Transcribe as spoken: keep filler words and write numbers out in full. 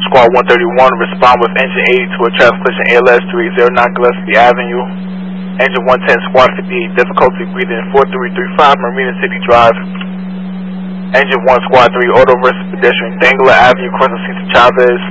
Squad one thirty-one, respond with engine eighty to a traffic collision A L S three oh nine Gillespie Avenue. Engine one ten, Squad fifty-eight, difficulty breathing four three three five Marina City Drive. Engine one, Squad three, auto versus pedestrian, Dangler Avenue, crossing Cesar Chavez.